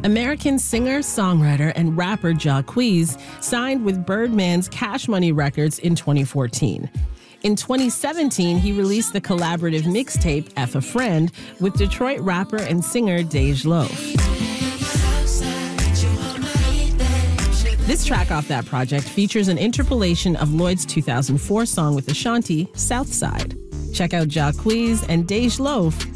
American singer, songwriter, and rapper Jacquees signed with Birdman's Cash Money Records in 2014. In 2017, he released the collaborative mixtape F a Friend with Detroit rapper and singer Dej Loaf. This track off that project features an interpolation of Lloyd's 2004 song with Ashanti, Southside. Check out Jacquees and Dej Loaf